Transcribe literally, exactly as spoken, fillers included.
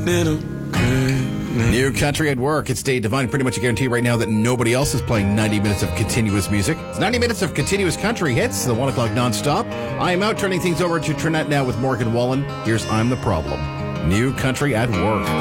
been okay. New country at work. It's Dave Devine. Pretty much a guarantee right now that nobody else is playing ninety minutes of continuous music. It's ninety minutes of continuous country hits, the one o'clock nonstop. I am out turning things over to Trinette now with Morgan Wallen. Here's I'm the Problem. New country at work.